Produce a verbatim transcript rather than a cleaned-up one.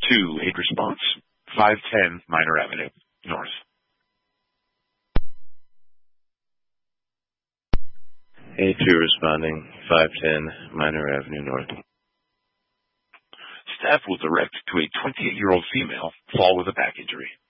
two, aid response, five ten Minor Avenue, North. A two responding, five ten Minor Avenue North. Staff will direct to a twenty-eight-year-old female, fall with a back injury.